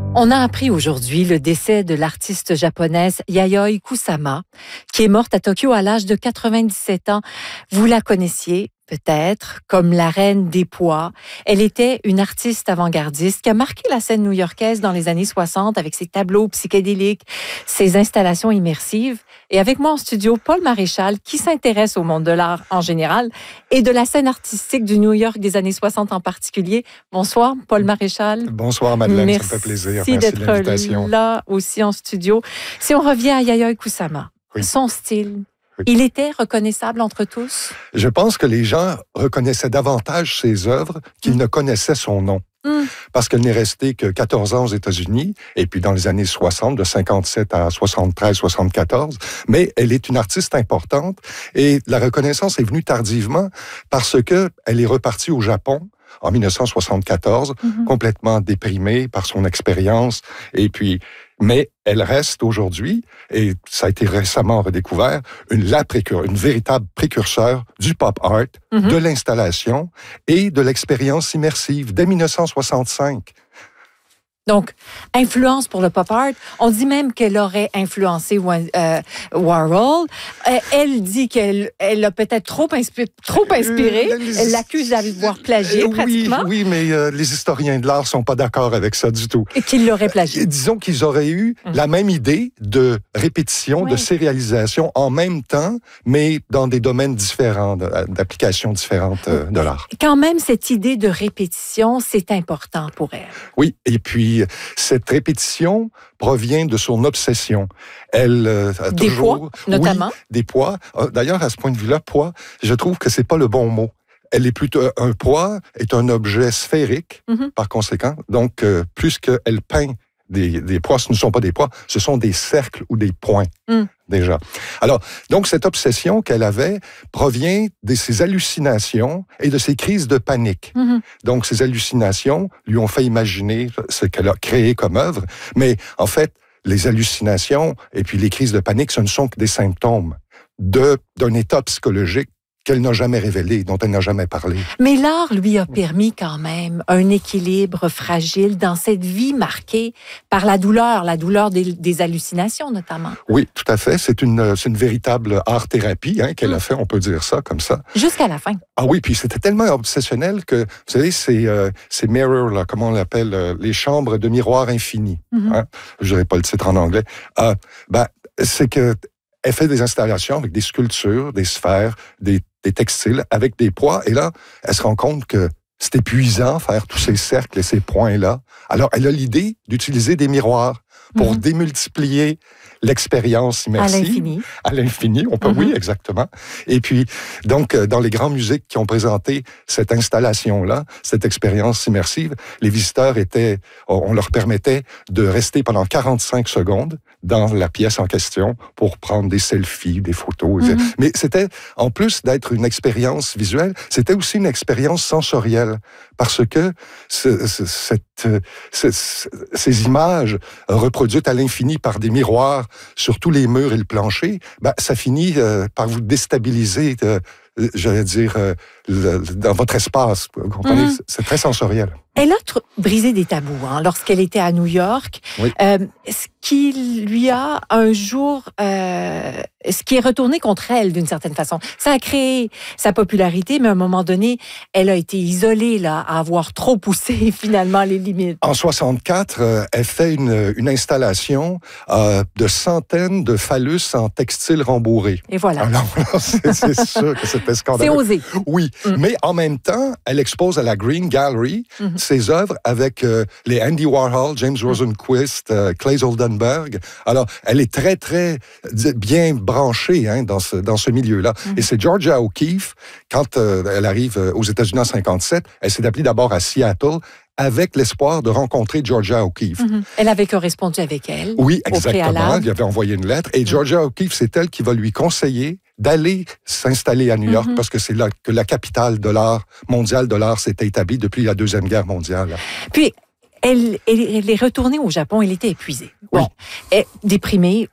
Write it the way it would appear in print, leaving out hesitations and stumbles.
On a appris aujourd'hui le décès de l'artiste japonaise Yayoi Kusama, qui est morte à Tokyo à l'âge de 97 ans. Vous la connaissiez peut-être comme la reine des poids. Elle était une artiste avant-gardiste qui a marqué la scène new-yorkaise dans les années 60 avec ses tableaux psychédéliques, ses installations immersives. Et avec moi en studio, Paul Maréchal, qui s'intéresse au monde de l'art en général et de la scène artistique du New York des années 60 en particulier. Bonsoir, Paul Maréchal. Bonsoir, Madeleine, Merci, ça me fait plaisir. Merci de l'invitation. Là aussi en studio. Si on revient à Yayoi Kusama, son style, il était reconnaissable entre tous? Je pense que les gens reconnaissaient davantage ses œuvres qu'ils ne connaissaient son nom. Parce qu'elle n'est restée que 14 ans aux États-Unis, et puis dans les années 60, de 57 à 73, 74, mais elle est une artiste importante, et la reconnaissance est venue tardivement parce que elle est repartie au Japon en 1974, complètement déprimée par son expérience, et puis mais elle reste aujourd'hui, et ça a été récemment redécouvert, une véritable précurseur du pop art, de l'installation et de l'expérience immersive dès 1965. Donc, influence pour le pop art. On dit même qu'elle aurait influencé Warhol. Elle dit qu'elle a peut-être trop inspiré. Elle l'accuse d'avoir plagié pratiquement. Oui, mais les historiens de l'art sont pas d'accord avec ça du tout. Et qu'ils l'auraient plagié. Disons qu'ils auraient eu la même idée de répétition, de sérialisation en même temps, mais dans des domaines différents, d'applications différentes de l'art. Quand même, cette idée de répétition, c'est important pour elle. Oui, et puis cette répétition provient de son obsession. Elle a des toujours... poids, notamment? Oui, des poids. D'ailleurs, à ce point de vue-là, poids, je trouve que c'est pas le bon mot. Elle est plutôt... Un poids est un objet sphérique, par conséquent. Donc, plus qu'elle peint des poids, ce ne sont pas des poids, ce sont des cercles ou des points, déjà. Alors, donc, cette obsession qu'elle avait provient de ses hallucinations et de ses crises de panique. Donc, ces hallucinations lui ont fait imaginer ce qu'elle a créé comme œuvre, mais en fait, les hallucinations et puis les crises de panique, ce ne sont que des symptômes d'un état psychologique qu'elle n'a jamais révélé, dont elle n'a jamais parlé. Mais l'art lui a permis quand même un équilibre fragile dans cette vie marquée par la douleur des hallucinations notamment. Oui, tout à fait. C'est une véritable art-thérapie qu'elle a fait, on peut dire ça comme ça. Jusqu'à la fin. Ah oui, puis c'était tellement obsessionnel que, vous savez, ces mirrors, là, comment on l'appelle, les chambres de miroirs infinis. Je dirais pas le titre en anglais. C'est que elle fait des installations avec des sculptures, des sphères, des textiles, avec des poids. Et là, elle se rend compte que c'est épuisant faire tous ces cercles et ces points-là. Alors, elle a l'idée d'utiliser des miroirs pour démultiplier l'expérience immersive. À l'infini, on peut, oui, exactement. Et puis, donc, dans les grands musées qui ont présenté cette installation-là, cette expérience immersive, les visiteurs on leur permettait de rester pendant 45 secondes dans la pièce en question pour prendre des selfies, des photos. Mais c'était, en plus d'être une expérience visuelle, c'était aussi une expérience sensorielle, parce que ces images reproduites à l'infini par des miroirs sur tous les murs et le plancher, ça finit par vous déstabiliser, j'allais dire, dans votre espace. Vous comprenez? C'est très sensoriel. Elle a brisé des tabous lorsqu'elle était à New York. Oui. Ce qui lui a un jour... ce qui est retourné contre elle d'une certaine façon. Ça a créé sa popularité, mais à un moment donné, elle a été isolée à avoir trop poussé finalement les limites. En 64, elle fait une installation de centaines de phallus en textile rembourré. Et voilà. Alors, c'est sûr que c'était scandaleux. C'est osé. Oui, mais en même temps, elle expose à la Green Gallery ses œuvres avec les Andy Warhol, James Rosenquist, Claes Oldenburg. Alors, elle est très, très bien branchée dans ce milieu-là. Et c'est Georgia O'Keeffe, quand elle arrive aux États-Unis en 57, elle s'est appelée d'abord à Seattle, avec l'espoir de rencontrer Georgia O'Keeffe. Elle avait correspondu avec elle. Oui, exactement. Elle lui avait envoyé une lettre. Et Georgia O'Keeffe, c'est elle qui va lui conseiller d'aller s'installer à New York, parce que c'est là que la capitale de l'art, mondiale de l'art, s'était établie depuis la Deuxième Guerre mondiale. Puis, elle est retournée au Japon, elle était épuisée. Bon, déprimée,